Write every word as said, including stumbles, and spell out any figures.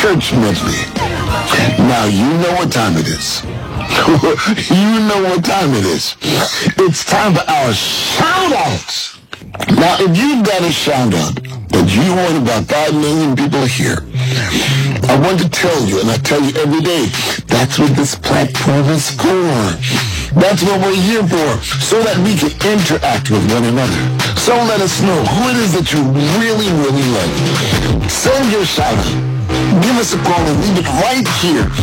church medley. Now you know what time it is. You know what time it is. It's time for our shout-outs. Now, if you've got a shout-out that you want about five million people here, I want to tell you, and I tell you every day, that's what this platform is for. That's what we're here for, so that we can interact with one another. So let us know who it is that you really, really like. Send your shout-out. Give us a call and leave it right here